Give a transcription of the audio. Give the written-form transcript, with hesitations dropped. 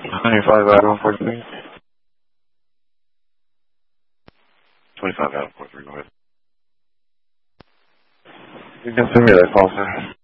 25 out of 143. 25 out of 43, go ahead. You can send me that call, sir.